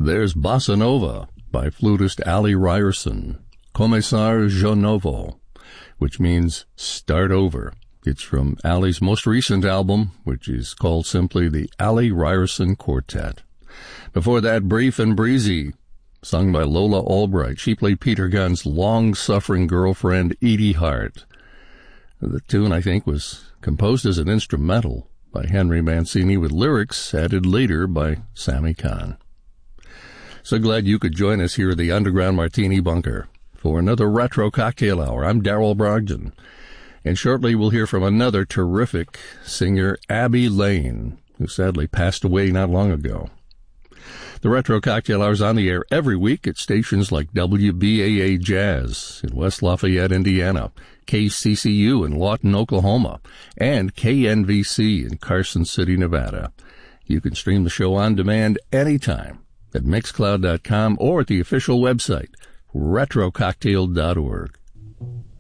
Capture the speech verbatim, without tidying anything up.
There's Bossa Nova by flutist Ali Ryerson, Começar de Novo, which means start over. It's from Ali's most recent album, which is called simply the Ali Ryerson Quartet. Before that, Brief and Breezy, sung by Lola Albright. She played Peter Gunn's long-suffering girlfriend, Edie Hart. The tune, I think, was composed as an instrumental by Henry Mancini, with lyrics added later by Sammy Kahn. So glad you could join us here at the Underground Martini Bunker for another Retro Cocktail Hour. I'm Darrell Brogdon, and shortly we'll hear from another terrific singer, Abby Lane, who sadly passed away not long ago. The Retro Cocktail Hour is on the air every week at stations like W B A A Jazz in West Lafayette, Indiana, K C C U in Lawton, Oklahoma, and K N V C in Carson City, Nevada. You can stream the show on demand anytime at mixcloud dot com or at the official website, retro cocktail dot org.